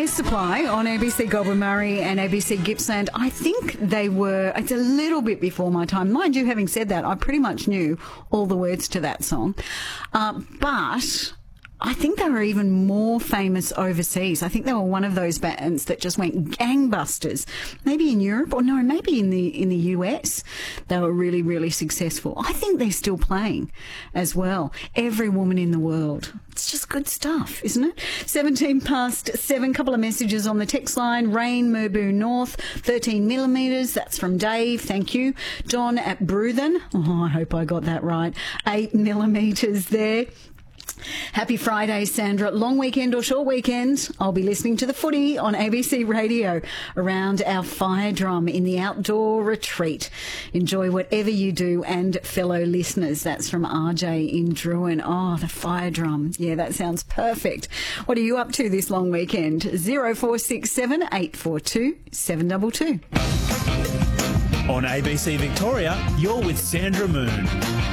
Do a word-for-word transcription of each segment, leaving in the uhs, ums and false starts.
Air Supply on A B C Goulburn Murray and A B C Gippsland. I think they were, it's a little bit before my time. Mind you, having said that, I pretty much knew all the words to that song. Uh, but I think they were even more famous overseas. I think they were one of those bands that just went gangbusters. Maybe in Europe, or no, maybe in the in the U S. They were really, really successful. I think they're still playing as well. Every Woman in the World. It's just good stuff, isn't it? seventeen past seven, couple of messages on the text line. Rain, Merboo North, thirteen millimetres. That's from Dave, thank you. Don at Bruthen. Oh, I hope I got that right. eight millimetres there. Happy Friday, Sandra. Long weekend or short weekend, I'll be listening to the footy on A B C Radio around our fire drum in the outdoor retreat. Enjoy whatever you do, and fellow listeners. That's from R J in Druin. Oh, the fire drum. Yeah, that sounds perfect. What are you up to this long weekend? zero four six seven, eight four two, seven two two. On A B C Victoria, you're with Sandra Moon.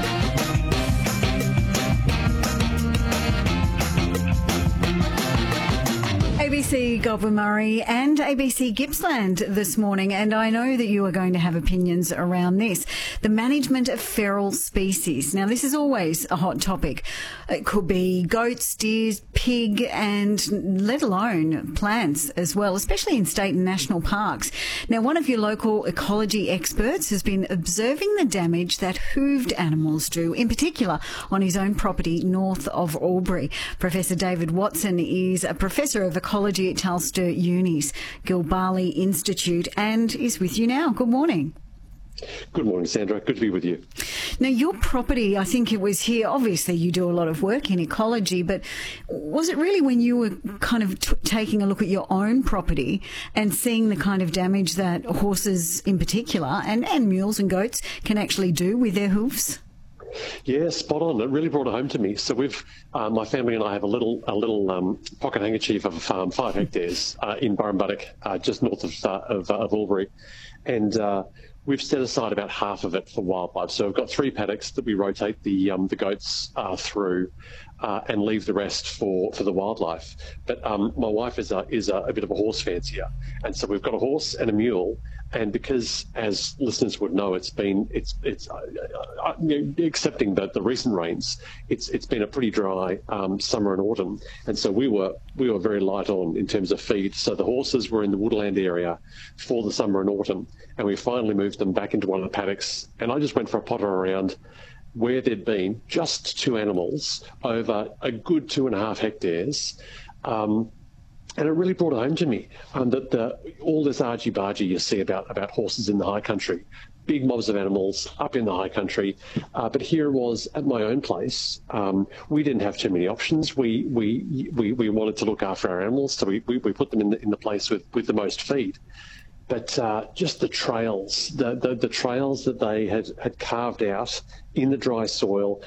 A B C Goulburn Murray and A B C Gippsland this morning, and I know that you are going to have opinions around this. The management of feral species. Now, this is always a hot topic. It could be goats, deer, pig, and let alone plants as well, especially in state and national parks. Now, one of your local ecology experts has been observing the damage that hooved animals do, in particular on his own property north of Albury. Professor David Watson is a professor of ecology at Telstra Uni's Gilbally Institute and is with you now. Good morning. Good morning, Sandra. Good to be with you. Now, your property, I think it was here, obviously you do a lot of work in ecology, but was it really when you were kind of t- taking a look at your own property and seeing the kind of damage that horses in particular, and, and mules and goats, can actually do with their hoofs? Yeah, spot on. It really brought it home to me. So we've, uh, my family and I have a little, a little um, pocket handkerchief of a farm, five hectares uh, in Burrumbuttock, uh, just north of uh, of, uh, of Albury, and uh, we've set aside about half of it for wildlife. So we've got three paddocks that we rotate the um, the goats uh, through, uh, and leave the rest for, for the wildlife. But um, my wife is a is a, a bit of a horse fancier, and so we've got a horse and a mule. And because, as listeners would know, it's been it's it's uh, uh, you know, accepting the, the recent rains, it's it's been a pretty dry um, summer and autumn, and so we were we were very light on in terms of feed. So the horses were in the woodland area for the summer and autumn, and we finally moved them back into one of the paddocks. And I just went for a potter around where there'd been just two animals over a good two and a half hectares. Um, And it really brought it home to me um, that the, all this argy-bargy you see about, about horses in the high country, big mobs of animals up in the high country. Uh, but here was at my own place. Um, we didn't have too many options. We we we, we wanted to look after our animals, so we, we, we put them in the, in the place with, with the most feed. But uh, just the trails, the, the, the trails that they had, had carved out in the dry soil,